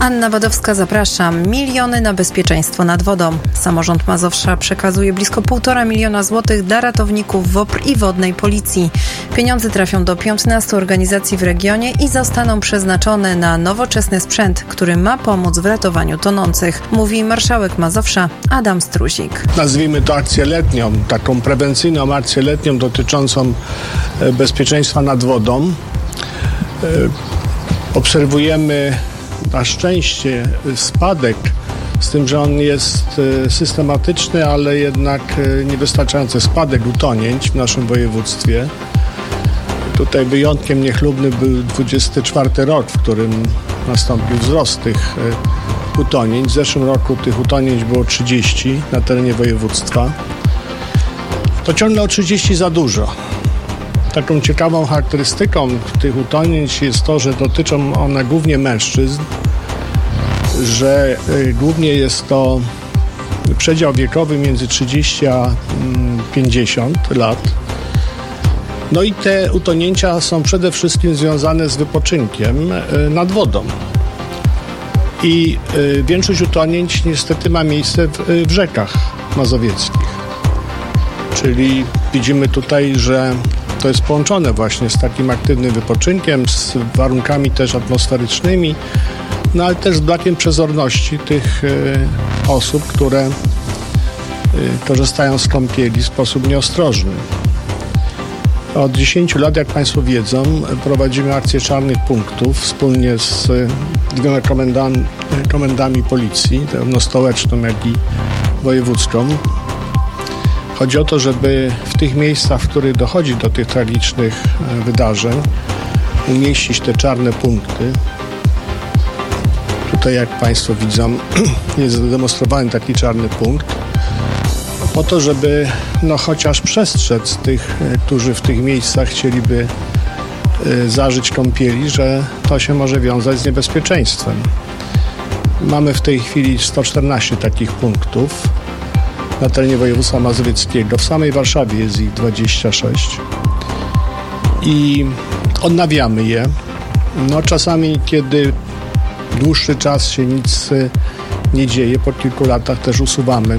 Anna Badowska, zapraszam. Miliony na bezpieczeństwo nad wodą. Samorząd Mazowsza przekazuje blisko 1,5 miliona złotych dla ratowników WOPR i wodnej policji. Pieniądze trafią do 15 organizacji w regionie i zostaną przeznaczone na nowoczesny sprzęt, który ma pomóc w ratowaniu tonących, mówi marszałek Mazowsza Adam Struzik. Nazwijmy to akcję letnią, taką prewencyjną akcję letnią dotyczącą bezpieczeństwa nad wodą. Obserwujemy na szczęście spadek, z tym, że on jest systematyczny, ale jednak niewystarczający spadek utonięć w naszym województwie. Tutaj wyjątkiem niechlubny był 24 rok, w którym nastąpił wzrost tych utonięć. W zeszłym roku tych utonięć było 30 na terenie województwa. To ciągle o 30 za dużo. Taką ciekawą charakterystyką tych utonięć jest to, że dotyczą one głównie mężczyzn, że głównie jest to przedział wiekowy między 30 a 50 lat. No i te utonięcia są przede wszystkim związane z wypoczynkiem nad wodą. I większość utonięć niestety ma miejsce w rzekach mazowieckich. Czyli widzimy tutaj, że to jest połączone właśnie z takim aktywnym wypoczynkiem, z warunkami też atmosferycznymi, no ale też z brakiem przezorności tych osób, które korzystają z kąpieli w sposób nieostrożny. Od 10 lat, jak Państwo wiedzą, prowadzimy akcję czarnych punktów wspólnie z 2 komendami policji, zarówno stołeczną, jak i wojewódzką. Chodzi o to, żeby w tych miejscach, w których dochodzi do tych tragicznych wydarzeń, umieścić te czarne punkty. Tutaj, jak Państwo widzą, jest zademonstrowany taki czarny punkt, po to, żeby chociaż przestrzec tych, którzy w tych miejscach chcieliby zażyć kąpieli, że to się może wiązać z niebezpieczeństwem. Mamy w tej chwili 114 takich punktów na terenie województwa mazowieckiego. W samej Warszawie jest ich 26 i odnawiamy je. Czasami, kiedy dłuższy czas się nic nie dzieje, po kilku latach też usuwamy.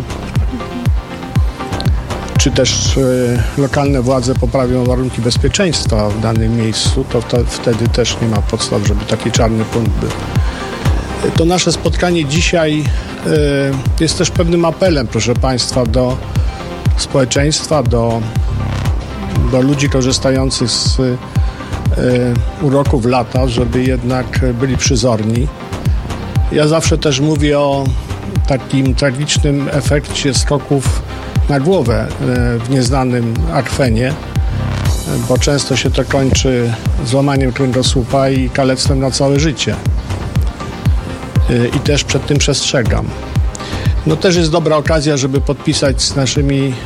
Czy też lokalne władze poprawią warunki bezpieczeństwa w danym miejscu, to wtedy też nie ma podstaw, żeby taki czarny punkt był. To nasze spotkanie dzisiaj jest też pewnym apelem, proszę Państwa, do społeczeństwa, do ludzi korzystających z uroków lata, żeby jednak byli przyzorni. Ja zawsze też mówię o takim tragicznym efekcie skoków na głowę w nieznanym akwenie, bo często się to kończy złamaniem kręgosłupa i kalectwem na całe życie. I też przed tym przestrzegam. Też jest dobra okazja, żeby podpisać z naszymi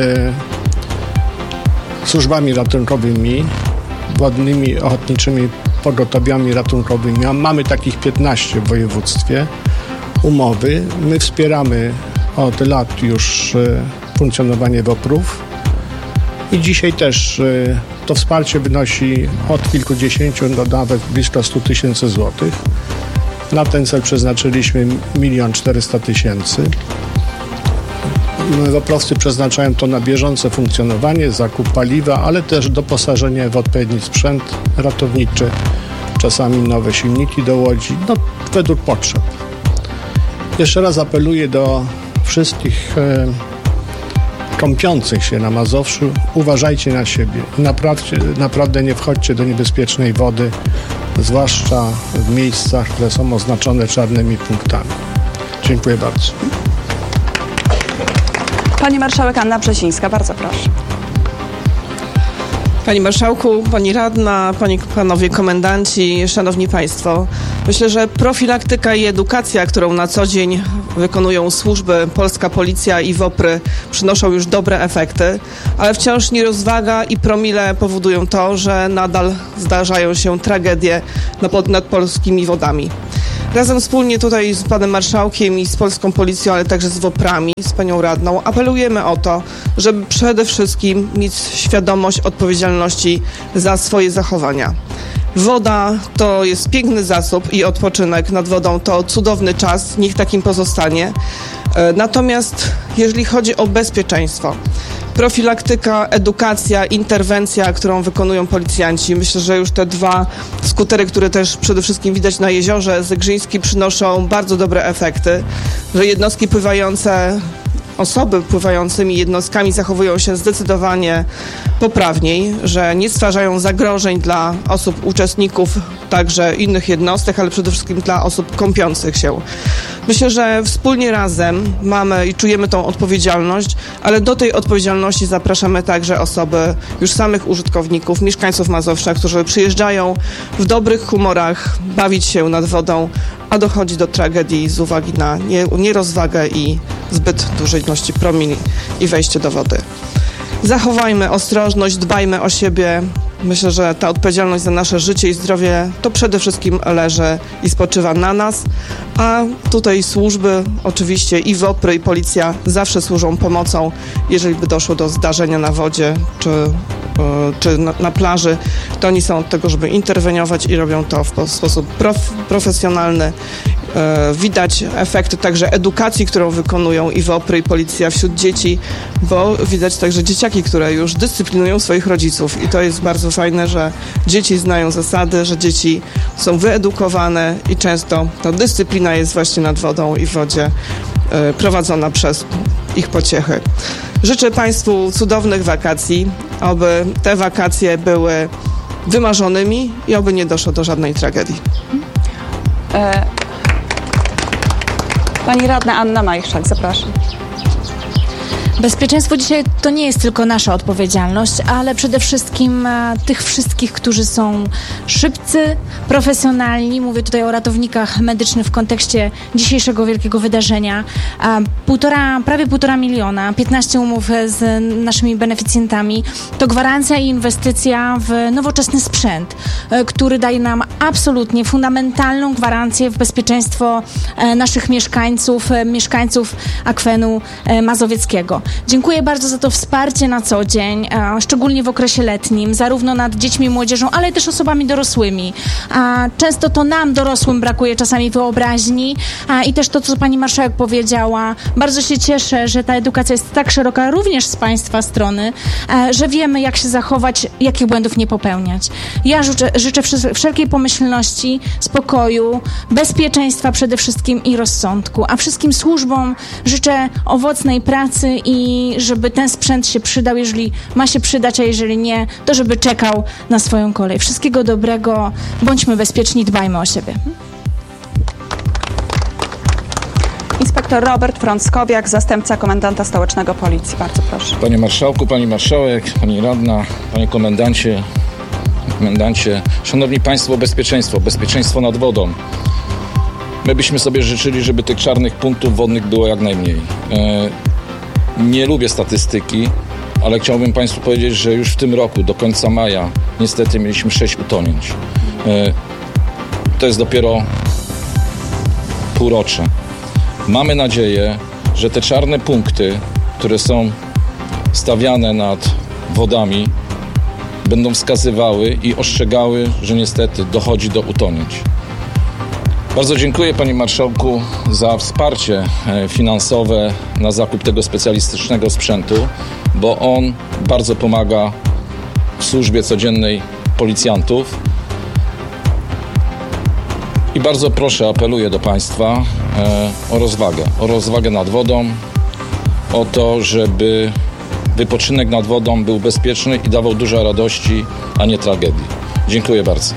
służbami ratunkowymi, wodnymi, ochotniczymi pogotowiami ratunkowymi. Mamy takich 15 w województwie umowy. My wspieramy od lat już funkcjonowanie WOPR-ów i dzisiaj też to wsparcie wynosi od kilkudziesięciu do nawet blisko 100 000 złotych. Na ten cel przeznaczyliśmy 1 400 000. WOPR-owcy przeznaczają to na bieżące funkcjonowanie, zakup paliwa, ale też doposażenie w odpowiedni sprzęt ratowniczy, czasami nowe silniki do łodzi, według potrzeb. Jeszcze raz apeluję do wszystkich kąpiących się na Mazowszu, uważajcie na siebie. Naprawdę nie wchodźcie do niebezpiecznej wody, zwłaszcza w miejscach, które są oznaczone czarnymi punktami. Dziękuję bardzo. Pani marszałek Anna Brzesińska, bardzo proszę. Panie Marszałku, Pani Radna, Panowie Komendanci, Szanowni Państwo. Myślę, że profilaktyka i edukacja, którą na co dzień wykonują służby, polska policja i WOPR-y, przynoszą już dobre efekty, ale wciąż nierozwaga i promile powodują to, że nadal zdarzają się tragedie nad polskimi wodami. Razem wspólnie tutaj z panem marszałkiem i z polską policją, ale także z WOPR-ami, z panią radną, apelujemy o to, żeby przede wszystkim mieć świadomość odpowiedzialności za swoje zachowania. Woda to jest piękny zasób i odpoczynek nad wodą to cudowny czas, niech takim pozostanie. Natomiast jeżeli chodzi o bezpieczeństwo, profilaktyka, edukacja, interwencja, którą wykonują policjanci. Myślę, że już te dwa skutery, które też przede wszystkim widać na jeziorze Zegrzyński, przynoszą bardzo dobre efekty, że jednostki pływające, osoby pływającymi jednostkami zachowują się zdecydowanie poprawniej, że nie stwarzają zagrożeń dla osób, uczestników, także innych jednostek, ale przede wszystkim dla osób kąpiących się. Myślę, że wspólnie razem mamy i czujemy tą odpowiedzialność, ale do tej odpowiedzialności zapraszamy także osoby, już samych użytkowników, mieszkańców Mazowsza, którzy przyjeżdżają w dobrych humorach bawić się nad wodą, a dochodzi do tragedii z uwagi na nierozwagę i zbyt dużej ilości promili i wejście do wody. Zachowajmy ostrożność, dbajmy o siebie. Myślę, że ta odpowiedzialność za nasze życie i zdrowie to przede wszystkim leży i spoczywa na nas, a tutaj służby, oczywiście i WOPR, i policja zawsze służą pomocą, jeżeli by doszło do zdarzenia na wodzie czy na plaży, to oni są od tego, żeby interweniować i robią to w sposób profesjonalny. Widać efekty także edukacji, którą wykonują i WOPR, i policja wśród dzieci, bo widać także dzieciaki, które już dyscyplinują swoich rodziców i to jest bardzo fajne, że dzieci znają zasady, że dzieci są wyedukowane i często ta dyscyplina jest właśnie nad wodą i w wodzie prowadzona przez ich pociechy. Życzę Państwu cudownych wakacji, oby te wakacje były wymarzonymi i oby nie doszło do żadnej tragedii. Pani radna Anna Majchrzak, zapraszam. Bezpieczeństwo dzisiaj to nie jest tylko nasza odpowiedzialność, ale przede wszystkim tych wszystkich, którzy są szybcy, profesjonalni. Mówię tutaj o ratownikach medycznych w kontekście dzisiejszego wielkiego wydarzenia. Prawie 1,5 miliona, 15 umów z naszymi beneficjentami. To gwarancja i inwestycja w nowoczesny sprzęt, który daje nam absolutnie fundamentalną gwarancję w bezpieczeństwo naszych mieszkańców akwenu mazowieckiego. Dziękuję bardzo za to wsparcie na co dzień, szczególnie w okresie letnim, zarówno nad dziećmi i młodzieżą, ale też osobami dorosłymi. Często to nam, dorosłym, brakuje czasami wyobraźni i też to, co pani marszałek powiedziała. Bardzo się cieszę, że ta edukacja jest tak szeroka również z państwa strony, że wiemy, jak się zachować, jakich błędów nie popełniać. Ja życzę wszelkiej pomyślności, spokoju, bezpieczeństwa przede wszystkim i rozsądku, a wszystkim służbom życzę owocnej pracy i żeby ten sprzęt się przydał, jeżeli ma się przydać, a jeżeli nie, to żeby czekał na swoją kolej. Wszystkiego dobrego, bądźmy bezpieczni, dbajmy o siebie. Inspektor Robert Frąckowiak, zastępca komendanta stołecznego Policji. Bardzo proszę. Panie Marszałku, Pani Marszałek, Pani Radna, Panie Komendancie, Szanowni Państwo, bezpieczeństwo nad wodą. My byśmy sobie życzyli, żeby tych czarnych punktów wodnych było jak najmniej. Nie lubię statystyki, ale chciałbym Państwu powiedzieć, że już w tym roku, do końca maja, niestety mieliśmy 6 utonięć. To jest dopiero półrocze. Mamy nadzieję, że te czarne punkty, które są stawiane nad wodami, będą wskazywały i ostrzegały, że niestety dochodzi do utonięć. Bardzo dziękuję Panie Marszałku za wsparcie finansowe na zakup tego specjalistycznego sprzętu, bo on bardzo pomaga w służbie codziennej policjantów. I bardzo proszę, apeluję do Państwa o rozwagę nad wodą, o to, żeby wypoczynek nad wodą był bezpieczny i dawał dużo radości, a nie tragedii. Dziękuję bardzo.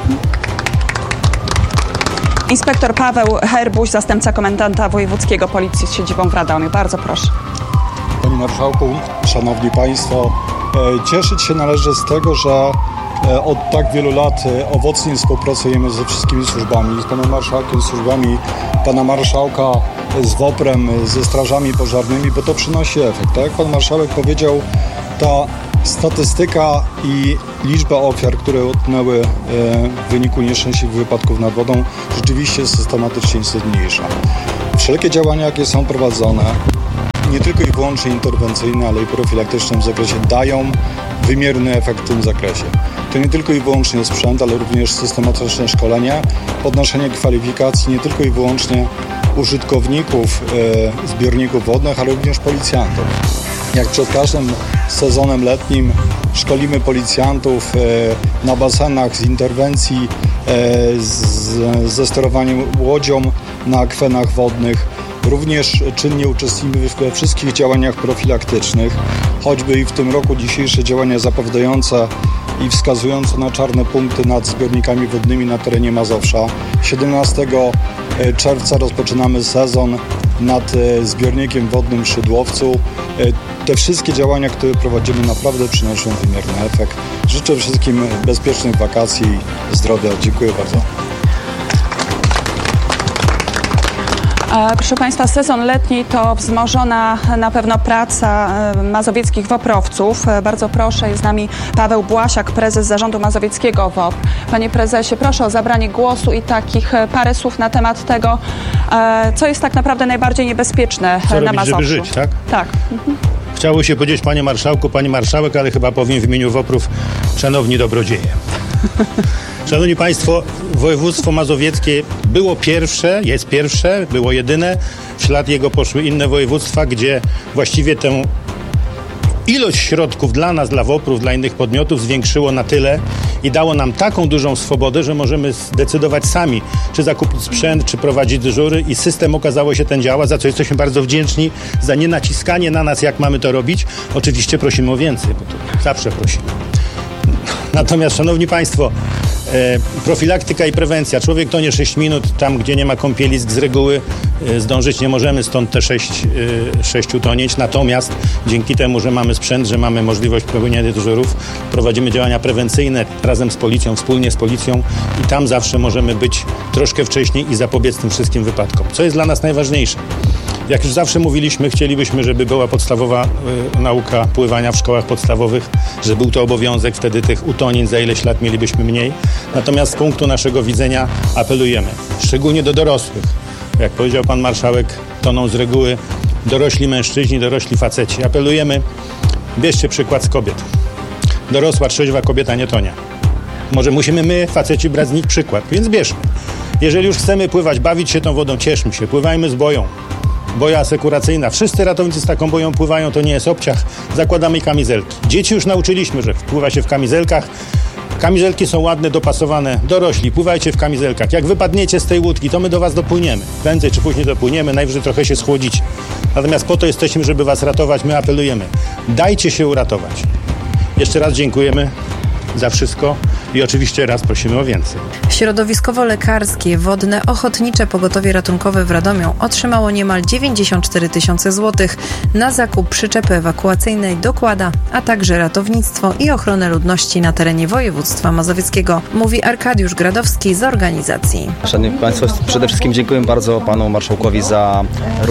Inspektor Paweł Herbuś, zastępca komendanta wojewódzkiego Policji z siedzibą w Radomiu. Bardzo proszę. Panie Marszałku, Szanowni Państwo, cieszyć się należy z tego, że od tak wielu lat owocnie współpracujemy ze wszystkimi służbami, z panem marszałkiem, z służbami pana marszałka, z WOPR-em, ze strażami pożarnymi, bo to przynosi efekt. Tak jak pan marszałek powiedział, ta statystyka i liczba ofiar, które utknęły w wyniku nieszczęśliwych wypadków nad wodą, rzeczywiście systematycznie się zmniejsza. Wszelkie działania, jakie są prowadzone, nie tylko i wyłącznie interwencyjne, ale i profilaktyczne w zakresie, dają wymierny efekt w tym zakresie. to nie tylko i wyłącznie sprzęt, ale również systematyczne szkolenia, podnoszenie kwalifikacji nie tylko i wyłącznie użytkowników zbiorników wodnych, ale również policjantów. Jak przed każdym sezonem letnim szkolimy policjantów na basenach z interwencji, ze sterowaniem łodzią na akwenach wodnych. Również czynnie uczestniczymy we wszystkich działaniach profilaktycznych, choćby i w tym roku dzisiejsze działania zapowiadające i wskazujące na czarne punkty nad zbiornikami wodnymi na terenie Mazowsza. 17 czerwca rozpoczynamy sezon nad zbiornikiem wodnym w Szydłowcu. Te wszystkie działania, które prowadzimy, naprawdę przynoszą wymierny efekt. Życzę wszystkim bezpiecznych wakacji i zdrowia. Dziękuję bardzo. Proszę Państwa, sezon letni to wzmożona na pewno praca mazowieckich WOPR-owców. Bardzo proszę, jest z nami Paweł Błasiak, prezes Zarządu Mazowieckiego WOPR. Panie prezesie, proszę o zabranie głosu i takich parę słów na temat tego, co jest tak naprawdę najbardziej niebezpieczne na Mazowszu. Żeby żyć, tak? Tak. Chciało się powiedzieć, panie marszałku, pani marszałek, ale chyba powiem w imieniu WOPR-ów, szanowni dobrodzieje. Szanowni Państwo, województwo mazowieckie było pierwsze, jest pierwsze, było jedyne. W ślad jego poszły inne województwa, gdzie właściwie tę ilość środków dla nas, dla WOPR-ów, dla innych podmiotów zwiększyło na tyle i dało nam taką dużą swobodę, że możemy zdecydować sami, czy zakupić sprzęt, czy prowadzić dyżury i system okazało się ten działa, za co jesteśmy bardzo wdzięczni, za nienaciskanie na nas, jak mamy to robić. Oczywiście prosimy o więcej, bo to zawsze prosimy. Natomiast, szanowni Państwo, profilaktyka i prewencja. Człowiek tonie 6 minut, tam gdzie nie ma kąpielisk z reguły zdążyć nie możemy, stąd te 6 utonięć. Natomiast dzięki temu, że mamy sprzęt, że mamy możliwość pełnienia dyżurów, prowadzimy działania prewencyjne razem z policją, wspólnie z policją i tam zawsze możemy być troszkę wcześniej i zapobiec tym wszystkim wypadkom. Co jest dla nas najważniejsze? Jak już zawsze mówiliśmy, chcielibyśmy, żeby była podstawowa nauka pływania w szkołach podstawowych, że był to obowiązek, wtedy tych utonięć za ileś lat mielibyśmy mniej. Natomiast z punktu naszego widzenia apelujemy, szczególnie do dorosłych. Jak powiedział pan marszałek, toną z reguły dorośli mężczyźni, dorośli faceci. Apelujemy, bierzcie przykład z kobiet. Dorosła, trzeźwa kobieta nie tonie. Może musimy my, faceci, brać z nich przykład, więc bierzmy. Jeżeli już chcemy pływać, bawić się tą wodą, cieszmy się, pływajmy z boją. Boja asekuracyjna. Wszyscy ratownicy z taką boją pływają, to nie jest obciach. Zakładamy kamizelki. Dzieci już nauczyliśmy, że pływa się w kamizelkach. Kamizelki są ładne, dopasowane. Dorośli, pływajcie w kamizelkach. Jak wypadniecie z tej łódki, to my do was dopłyniemy. Prędzej czy później dopłyniemy, najwyżej trochę się schłodzicie. Natomiast po to jesteśmy, żeby was ratować. My apelujemy. Dajcie się uratować. Jeszcze raz dziękujemy za wszystko i oczywiście raz prosimy o więcej. Środowiskowo-lekarskie, wodne, ochotnicze pogotowie ratunkowe w Radomiu otrzymało niemal 94 000 złotych na zakup przyczepy ewakuacyjnej Dokłada, a także ratownictwo i ochronę ludności na terenie województwa mazowieckiego, mówi Arkadiusz Gradowski z organizacji. Szanowni Państwo, przede wszystkim dziękuję bardzo panu marszałkowi za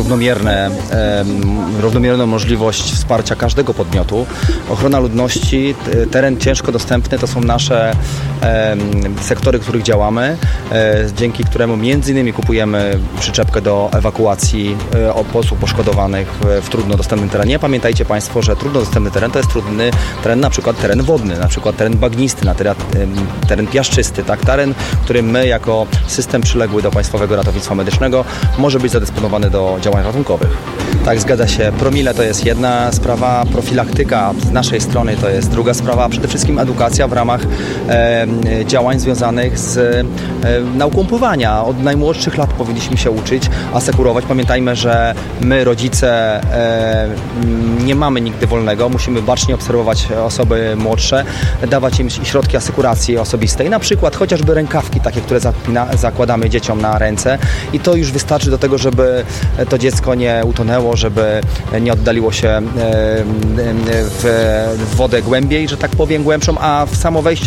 równomierną możliwość wsparcia każdego podmiotu. Ochrona ludności, teren ciężko dostępny to są nasze sektory, w których działamy, dzięki któremu między innymi kupujemy przyczepkę do ewakuacji osób poszkodowanych w trudno dostępnym terenie. Pamiętajcie Państwo, że trudno dostępny teren to jest trudny teren, na przykład teren wodny, na przykład teren bagnisty, teren piaszczysty, tak? Teren, który my jako system przyległy do Państwowego Ratownictwa Medycznego może być zadysponowany do działań ratunkowych. Tak, zgadza się. Promile to jest jedna sprawa, profilaktyka z naszej strony to jest druga sprawa, przede wszystkim edukacja w ramach działań związanych z nauką pływania. Od najmłodszych lat powinniśmy się uczyć, asekurować. Pamiętajmy, że my, rodzice, nie mamy nigdy wolnego. Musimy bacznie obserwować osoby młodsze, dawać im środki asekuracji osobistej, na przykład chociażby rękawki takie, które zakładamy dzieciom na ręce i to już wystarczy do tego, żeby to dziecko nie utonęło, żeby nie oddaliło się w wodę głębiej, że tak powiem, głębszą, a w samo wejście do wody głębiej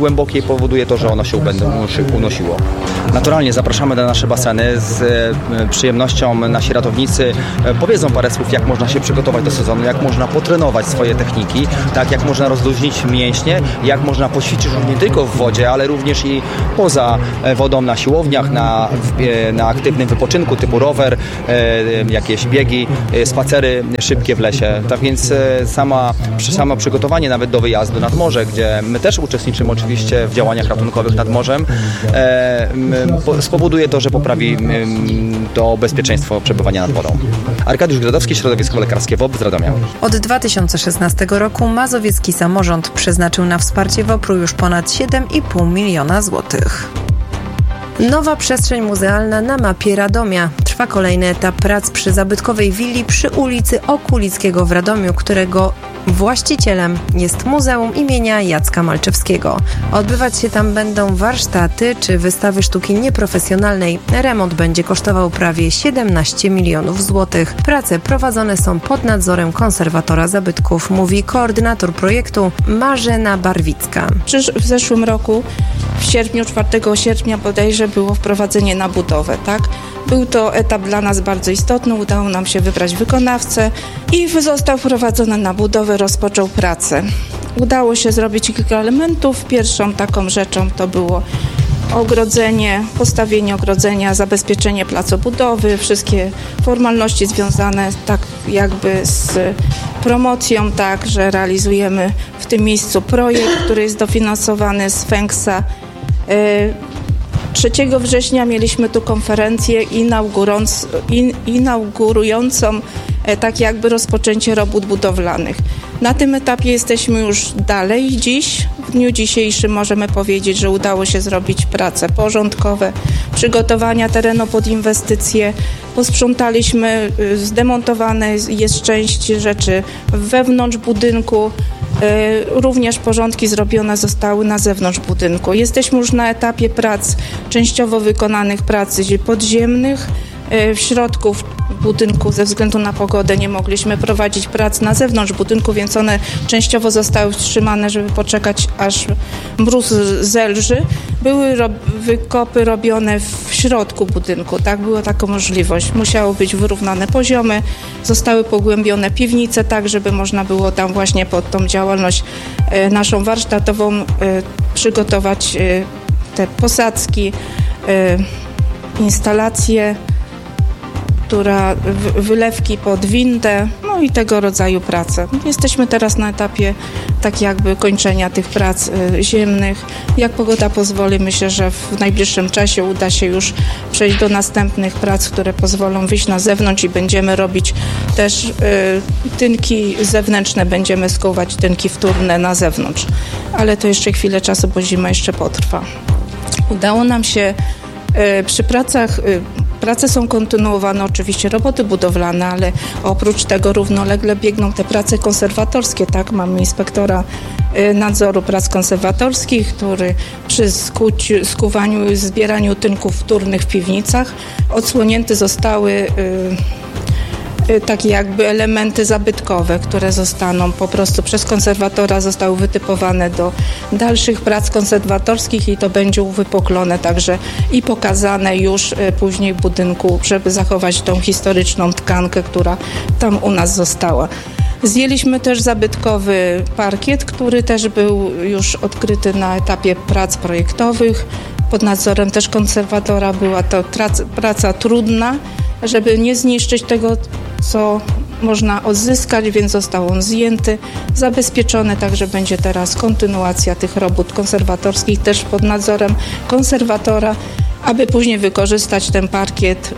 głębokie i powoduje to, że ono się będzie unosiło. Naturalnie zapraszamy na nasze baseny. Z przyjemnością nasi ratownicy powiedzą parę słów, jak można się przygotować do sezonu, jak można potrenować swoje techniki, tak jak można rozluźnić mięśnie, jak można poćwiczyć nie tylko w wodzie, ale również i poza wodą na siłowniach, na aktywnym wypoczynku typu rower, jakieś biegi, spacery szybkie w lesie. Tak więc samo przygotowanie nawet do wyjazdu nad morze, gdzie my też uczestniczymy oczywiście w działaniach ratunkowych nad morzem, spowoduje to, że poprawi to bezpieczeństwo przebywania nad wodą. Arkadiusz Gradowski, Środowisko Lekarskie WOPR z Radomia. Od 2016 roku mazowiecki samorząd przeznaczył na wsparcie WOPR-u już ponad 7,5 miliona złotych. Nowa przestrzeń muzealna na mapie Radomia. Trwa kolejny etap prac przy zabytkowej willi przy ulicy Okulickiego w Radomiu, którego właścicielem jest Muzeum imienia Jacka Malczewskiego. Odbywać się tam będą warsztaty czy wystawy sztuki nieprofesjonalnej. Remont będzie kosztował prawie 17 milionów złotych. Prace prowadzone są pod nadzorem konserwatora zabytków, mówi koordynator projektu Marzena Barwicka. W zeszłym roku, w sierpniu, 4 sierpnia bodajże było wprowadzenie na budowę, tak? Był to etap dla nas bardzo istotny, udało nam się wybrać wykonawcę i został wprowadzony na budowę, rozpoczął pracę. Udało się zrobić kilka elementów. Pierwszą taką rzeczą to było ogrodzenie, postawienie ogrodzenia, zabezpieczenie placu budowy, wszystkie formalności związane tak jakby z promocją, tak, że realizujemy w tym miejscu projekt, który jest dofinansowany z FENKS-a. 3 września mieliśmy tu konferencję inaugurującą tak jakby rozpoczęcie robót budowlanych. Na tym etapie jesteśmy już dalej. Dziś, w dniu dzisiejszym możemy powiedzieć, że udało się zrobić prace porządkowe, przygotowania terenu pod inwestycje. Posprzątaliśmy, zdemontowane jest część rzeczy wewnątrz budynku. Również porządki zrobione zostały na zewnątrz budynku. Jesteśmy już na etapie prac, częściowo wykonanych prac podziemnych. W środku budynku ze względu na pogodę nie mogliśmy prowadzić prac na zewnątrz budynku, więc one częściowo zostały wstrzymane, żeby poczekać aż mróz zelży. Były wykopy robione w środku budynku, tak? Była taka możliwość. Musiało być wyrównane poziomy, zostały pogłębione piwnice, tak żeby można było tam właśnie pod tą działalność naszą warsztatową przygotować te posadzki, instalacje, wylewki pod windę, no i tego rodzaju prace. Jesteśmy teraz na etapie tak jakby kończenia tych prac ziemnych. Jak pogoda pozwoli, myślę, że w najbliższym czasie uda się już przejść do następnych prac, które pozwolą wyjść na zewnątrz i będziemy robić też tynki zewnętrzne, będziemy skuwać tynki wtórne na zewnątrz. Ale to jeszcze chwilę czasu, bo zima jeszcze potrwa. Udało nam się przy pracach, prace są kontynuowane, oczywiście roboty budowlane, ale oprócz tego równolegle biegną te prace konserwatorskie, tak? Mamy inspektora nadzoru prac konserwatorskich, który przy skuwaniu i zbieraniu tynków wtórnych w piwnicach odsłonięte zostały takie jakby elementy zabytkowe, które zostaną po prostu przez konserwatora, zostały wytypowane do dalszych prac konserwatorskich i to będzie uwypuklone także i pokazane już później w budynku, żeby zachować tą historyczną tkankę, która tam u nas została. Zdjęliśmy też zabytkowy parkiet, który też był już odkryty na etapie prac projektowych. Pod nadzorem też konserwatora była to praca trudna, żeby nie zniszczyć tego, co można odzyskać, więc został on zdjęty, zabezpieczony, także będzie teraz kontynuacja tych robót konserwatorskich też pod nadzorem konserwatora, aby później wykorzystać ten parkiet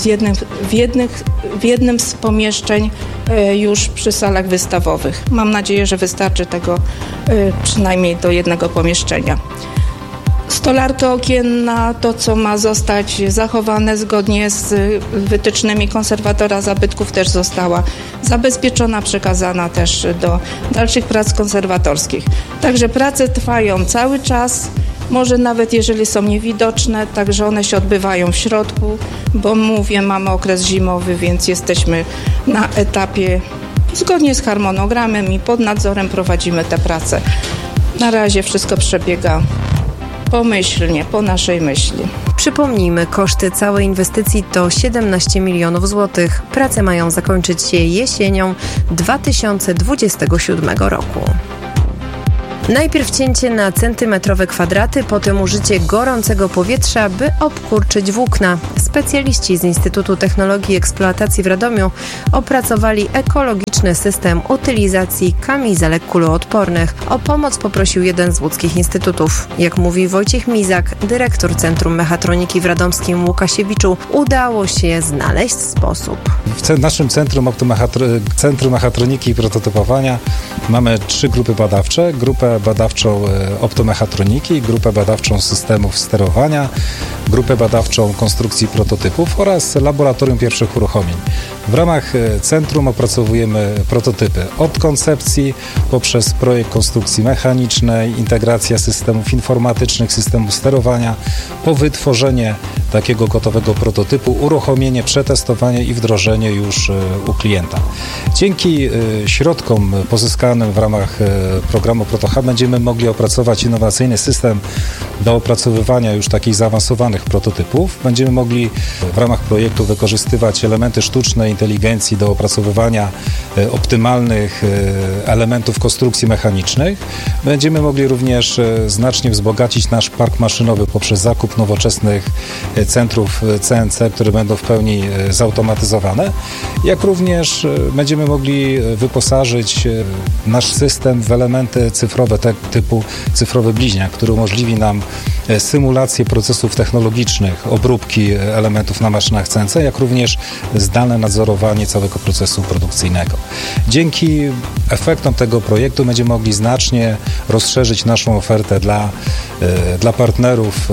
w jednym z pomieszczeń już przy salach wystawowych. Mam nadzieję, że wystarczy tego przynajmniej do jednego pomieszczenia. Stolarka okienna, to co ma zostać zachowane zgodnie z wytycznymi konserwatora zabytków też została zabezpieczona, przekazana też do dalszych prac konserwatorskich. Także prace trwają cały czas, może nawet jeżeli są niewidoczne, także one się odbywają w środku, bo mówię, mamy okres zimowy, więc jesteśmy na etapie zgodnie z harmonogramem i pod nadzorem prowadzimy te prace. Na razie wszystko przebiega pomyślnie, po naszej myśli. Przypomnijmy, koszty całej inwestycji to 17 milionów złotych. Prace mają zakończyć się jesienią 2027 roku. Najpierw cięcie na centymetrowe kwadraty, potem użycie gorącego powietrza, by obkurczyć włókna. Specjaliści z Instytutu Technologii i Eksploatacji w Radomiu opracowali ekologiczny system utylizacji kamizelek kuloodpornych. O pomoc poprosił jeden z łódzkich instytutów. Jak mówi Wojciech Mizak, dyrektor Centrum Mechatroniki w Radomskim Łukasiewiczu, udało się znaleźć sposób. W naszym Centrum Mechatroniki i Prototypowania mamy 3 grupy badawcze. Grupę badawczą optomechatroniki, grupę badawczą systemów sterowania, grupę badawczą konstrukcji prototypów oraz laboratorium pierwszych uruchomień. W ramach centrum opracowujemy prototypy od koncepcji poprzez projekt konstrukcji mechanicznej, integracja systemów informatycznych, systemów sterowania, po wytworzenie takiego gotowego prototypu, uruchomienie, przetestowanie i wdrożenie już u klienta. Dzięki środkom pozyskanym w ramach programu ProtoHub będziemy mogli opracować innowacyjny system do opracowywania już takich zaawansowanych prototypów. Będziemy mogli w ramach projektu wykorzystywać elementy sztucznej inteligencji do opracowywania optymalnych elementów konstrukcji mechanicznych. Będziemy mogli również znacznie wzbogacić nasz park maszynowy poprzez zakup nowoczesnych centrów CNC, które będą w pełni zautomatyzowane, jak również będziemy mogli wyposażyć nasz system w elementy cyfrowe typu cyfrowy bliźniak, który umożliwi nam symulację procesów technologicznych, obróbki elementów na maszynach CNC, jak również zdalne nadzorowanie całego procesu produkcyjnego. Dzięki efektom tego projektu będziemy mogli znacznie rozszerzyć naszą ofertę dla partnerów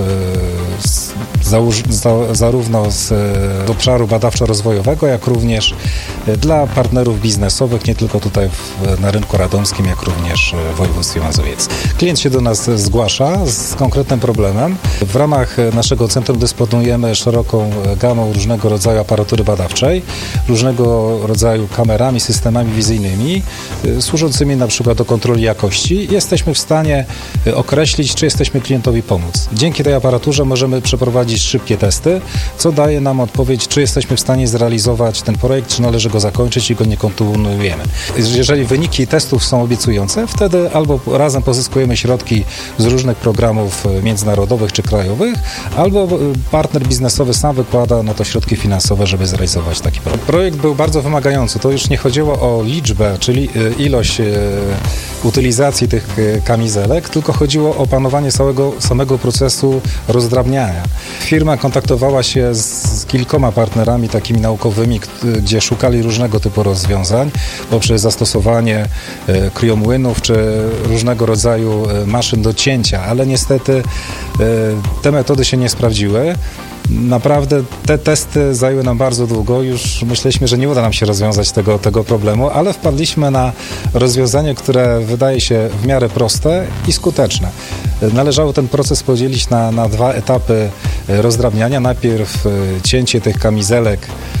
zarówno z obszaru badawczo-rozwojowego, jak również dla partnerów biznesowych, nie tylko tutaj na rynku radomskim, jak również w województwie mazowieckim. Klient się do nas zgłasza z konkretnym problemem. W ramach naszego centrum dysponujemy szeroką gamą różnego rodzaju aparatury badawczej, różnego rodzaju kamerami, systemami wizyjnymi, służącymi na przykład do kontroli jakości. Jesteśmy w stanie określić, czy jesteśmy klientowi pomóc. Dzięki tej aparaturze możemy przeprowadzić szybkie testy, co daje nam odpowiedź, czy jesteśmy w stanie zrealizować ten projekt, czy należy go zakończyć i go nie kontynuujemy. Jeżeli wyniki testów są obiecujące, wtedy albo razem pozyskujemy środki z różnych programów międzynarodowych czy krajowych, albo partner biznesowy sam wykłada na to środki finansowe, żeby zrealizować taki projekt. Projekt był bardzo wymagający. To już nie chodziło o liczbę, czyli ilość utylizacji tych kamizelek, tylko chodziło o panowanie samego procesu rozdrabniania. Firma kontaktowała się z kilkoma partnerami takimi naukowymi, gdzie szukali różnego typu rozwiązań poprzez zastosowanie kryomłynów czy różnego rodzaju maszyn do cięcia, ale niestety te metody się nie sprawdziły. Naprawdę te testy zajęły nam bardzo długo, już myśleliśmy, że nie uda nam się rozwiązać tego problemu, ale wpadliśmy na rozwiązanie, które wydaje się w miarę proste i skuteczne. Należało ten proces podzielić na 2 etapy rozdrabniania. Najpierw cięcie tych kamizelek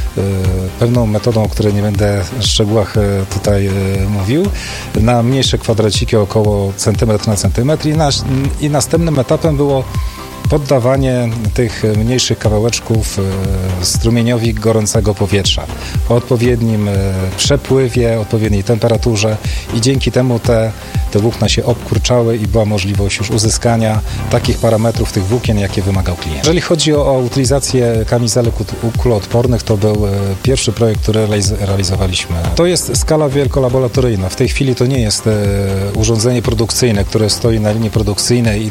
pewną metodą, o której nie będę w szczegółach tutaj mówił, na mniejsze kwadraciki około centymetr na centymetr i następnym etapem było poddawanie tych mniejszych kawałeczków strumieniowi gorącego powietrza o odpowiednim przepływie, odpowiedniej temperaturze i dzięki temu te włókna się obkurczały i była możliwość już uzyskania takich parametrów tych włókien, jakie wymagał klient. Jeżeli chodzi o utylizację kamizelek kuloodpornych, to był pierwszy projekt, który realizowaliśmy. To jest skala wielkolaboratoryjna. W tej chwili to nie jest urządzenie produkcyjne, które stoi na linii produkcyjnej i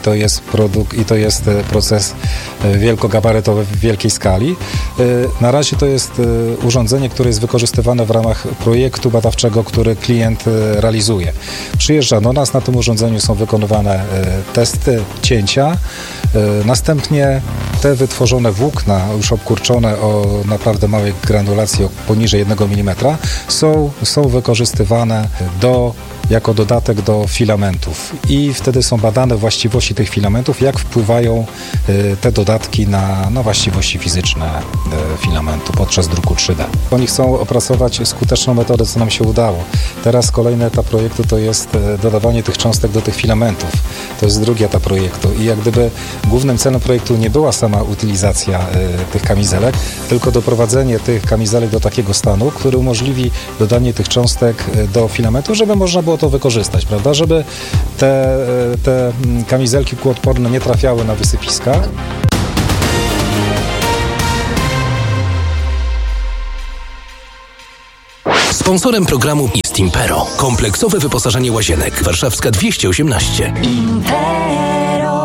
to jest proces wielkogabarytowy w wielkiej skali. Na razie to jest urządzenie, które jest wykorzystywane w ramach projektu badawczego, który klient realizuje. Przyjeżdża do nas, na tym urządzeniu są wykonywane testy cięcia. Następnie te wytworzone włókna, już obkurczone o naprawdę małej granulacji, poniżej 1 mm, są wykorzystywane do jako dodatek do filamentów i wtedy są badane właściwości tych filamentów, jak wpływają te dodatki na właściwości fizyczne filamentu podczas druku 3D. Oni chcą opracować skuteczną metodę, co nam się udało. Teraz kolejny etap projektu to jest dodawanie tych cząstek do tych filamentów. To jest drugi etap projektu i jak gdyby głównym celem projektu nie była sama utylizacja tych kamizelek, tylko doprowadzenie tych kamizelek do takiego stanu, który umożliwi dodanie tych cząstek do filamentu, żeby można było to wykorzystać, prawda? Żeby te kamizelki kółoodporne nie trafiały na wysypiska. Sponsorem programu jest Impero. Kompleksowe wyposażenie łazienek. Warszawska 218. Impero.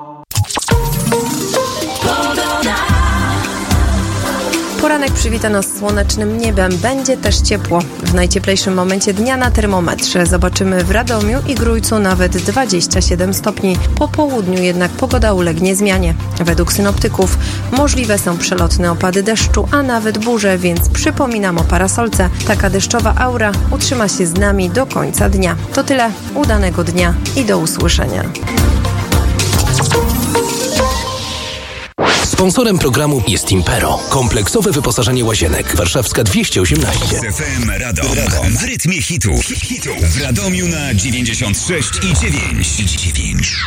Poranek przywita nas słonecznym niebem. Będzie też ciepło. W najcieplejszym momencie dnia na termometrze zobaczymy w Radomiu i Grójcu nawet 27 stopni. Po południu jednak pogoda ulegnie zmianie. Według synoptyków możliwe są przelotne opady deszczu, a nawet burze, więc przypominam o parasolce. Taka deszczowa aura utrzyma się z nami do końca dnia. To tyle. Udanego dnia i do usłyszenia. Sponsorem programu jest Impero. Kompleksowe wyposażenie łazienek. Warszawska 218. FM Radom. W rytmie hitów. W Radomiu na 96,9.